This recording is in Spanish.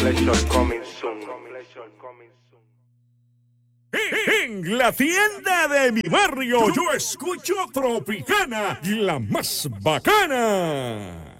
En la tienda de mi barrio yo escucho Tropicana, la más bacana.